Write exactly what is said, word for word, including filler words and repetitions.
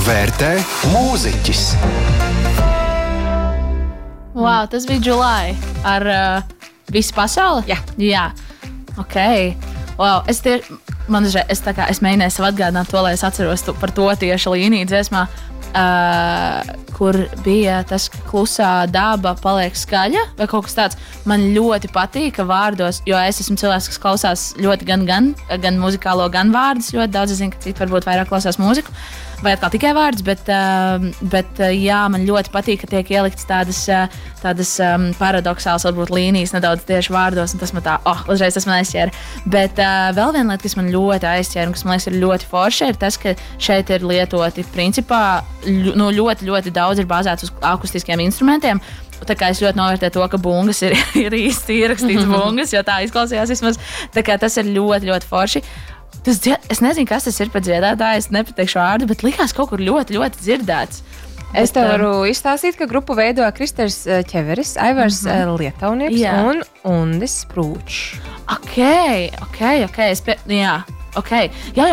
vērtē mūziķis. Wow, tas bija July ar uh, visu pasauli? Jā. Jā. Ok. Wow, es tieši, man dažreiz, es tā kā, es mēģināju sev atgādināt to, lai es atceros tu, par to tieši līniju dziesmā, uh, kur bija tas, ka klusā daba paliek skaļa vai kaut kas tāds. Man ļoti patīk, ka vārdos, jo es esmu cilvēks, kas klausās ļoti gan, gan, gan muzikālo, gan vārdus. Ļoti daudz, es zinu, ka citi varbūt vairāk klausās mūziku. Vai atkal tikai vārdus, bet, uh, bet uh, jā, man ļoti patīk, ka tiek ieliktas tādas, uh, tādas um, paradoxālas varbūt līnijas nedaudz tieši vārdos, un tas man tā, oh, uzreiz tas man aizķēra. Bet uh, vēl viena lieta, kas man ļoti aizķēra un kas man liekas ir ļoti forša, ir tas, ka šeit ir lietoti principā ļu, nu, ļoti, ļoti daudz ir bāzēts uz akustiskiem instrumentiem. Tā kā es ļoti novērtēju to, ka bungas ir, ir īsti ierakstīts bungas, jo tā izklausījās vismaz. Tā kā tas ir ļoti, ļoti forši. Tas, es nezinu, kas tas ir par dziedātāju, es nepateikšu vārdu, bet likās kaut kur ļoti, ļoti dzirdēts. Es bet, tev varu izstāstīt, ka grupu veido Kristers Ķeveris, Aivars mm-hmm. Lietaunieks jā. un Undis Sprūčs. Ok, ok, ok. Es pie, jā, ok. Jā,